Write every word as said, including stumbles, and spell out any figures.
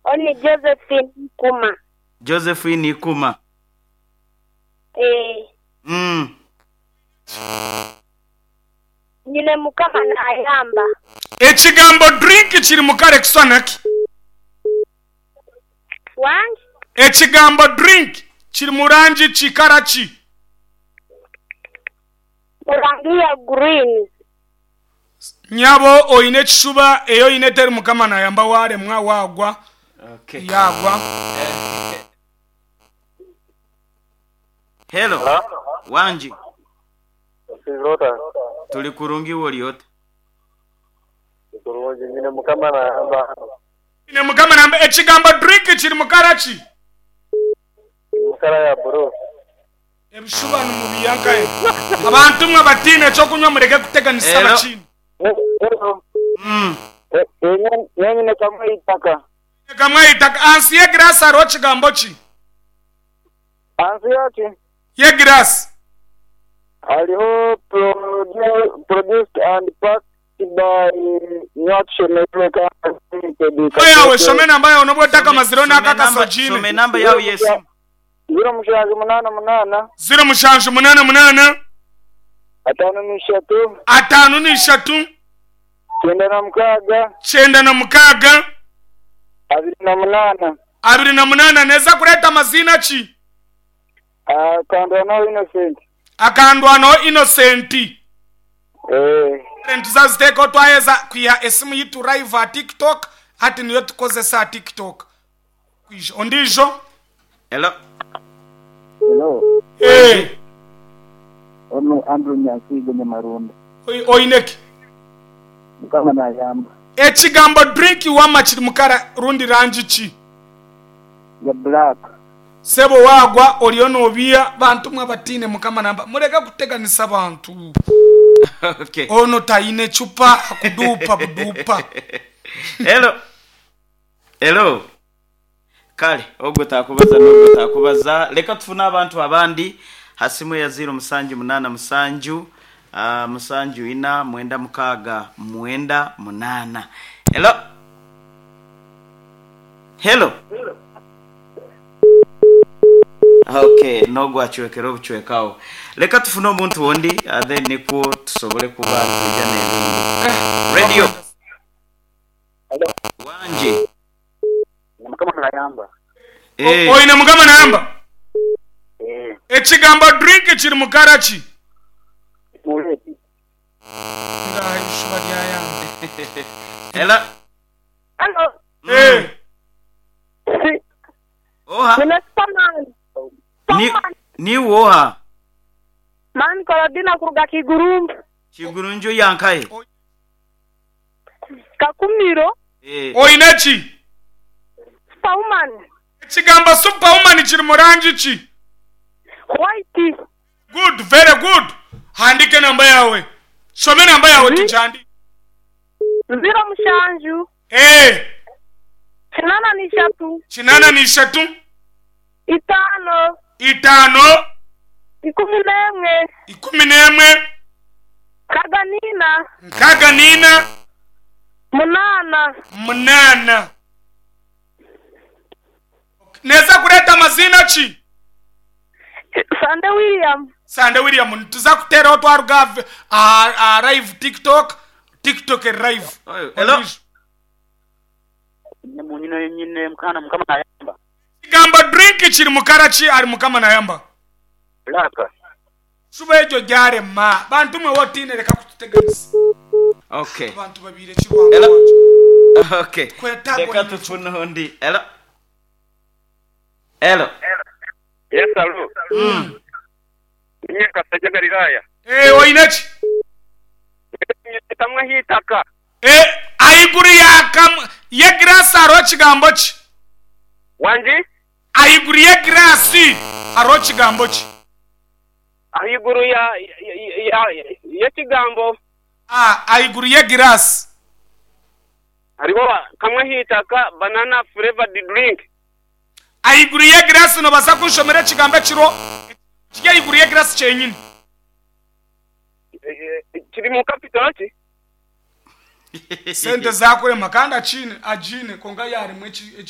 Oni Josephine Kuma. Josephine Kuma. Eh. Mm. Nyine mukama nayamba. Ekigambo drink kiri mukare kiswanaki. Wangi? Ekigambo drink kiri murangi chikarachi. Murangi ya green. Nyabo oine kishuba eyo ine teri mukama nayamba ware mwa wagwa. Okay. Yagwa. Hello. Hello. Wanji. Silota. Tuli kurungi woliota. Kurungi nyine mukama nayamba. Ine mukama nayamba ekigambo drink kiri mukarachi. Mukara ya bro. Ebishuba numubiyankaye. Abantu mwa batine cyo kunywa mureke kuteganisa abakini. Hello. Mm. Eh, yenye ne kama itaka. Kama itaka ansi ye grass aro kigambo ki. Ansi yake. Ye grass. Aliho produced and packed by Nyakshe Metreka. Oya we shome namba ya unobotaka mazirona aka kasojine. Shome namba yao yesimu. Zero mushanju munana munana. Zero mushanju munana munana. Atanu nishatu. Atanu nishatu. Chenda na mukaga. Chenda na mukaga. Abiri na munana. Abiri na munana neza kuleta mazina chi. Akandwa no innocent. Akandwa no innocent. Eh. Ntuzaziteko twayeza kuya esimu yitu live a TikTok hati niyo tukozesa TikTok. Kwisho ondijo. Hello. Hello. Eh. Ono Andrew Nyansi gwenye Marunda. Oi oineki. Mukama nayamba. Ekigambo drink wama kiri mukara rundi rangi chi. Ya black. Sebo wagwa oliono obia bantu mwa batine mukama namba mureka kuteganisa abantu. Okay. Ono taine chupa kudupa budupa. Hello. Hello. Kale ogwo takubaza n'ogwo takubaza leka tufuna abantu abandi hasimu ya zero musanju munana musanju uh, musanju ina mwenda mukaga mwenda munana. Hello. Hello. Okay, nogwa chwekero buchwekao. Leka tufuna omuntu wondi uh, then niko tusobole kuba tujja n'ebindi. Radio. Hello. Wanje. Mukama nayamba. Eh. Oine mukama nayamba. Eh. Ekigambo drink kiri mukarachi. Muleti. Nga ishuba lya yamba. Hello. Hello. Eh. Oha. Nina spaman. Ni ni woha. Man Korodina kuruga kigurum. Kigurunjo yankaye. Kakumiro. Eh. Oinechi. Spauman. Ekigambo superwoman kiri murangi chi. White. Good, very good. Handike namba yawe. Shome namba yawe tujandi. Zero mushanju. Eh. Chinana nishatu. Chinana nishatu. Itano. Itano. Ikumi nemwe. Ikumi nemwe. Kaganina. Kaganina. Munana. Munana. Neza kuleta mazina chi. Sande William. Sande William tuza kutera otwaruga a a live TikTok TikTok live. Hello. Nemunyine nyine mukana mukama nayamba. Gamba drink kiri mukarachi ari mukama nayamba. Black. Suba ejo jare ma bantu mwe wotine reka kututeganisa. Okay. Bantu babire kirwango. Hello. Okay. Kwetagwa Leka tufuna hondi. Hello. Hello. Yes, hello. Mm. Nye kasaja Galilaya. Eh oinechi. Tamwa hitaka. Eh aiguri ya kam ye grass aro kigambo chi. Wanji? Aiguri ye grass aro kigambo chi. Ahiguru ya ya ya kigambo. Ah aiguri ye grass. Hariho kamwe hitaka banana flavored drink. Aiguri ye grass no basa kushomera kigambo kiro. Kiya aiguri ye grass chenyine. Kiri mu capital ki? Sente zakure makanda chine ajine konga yari mwe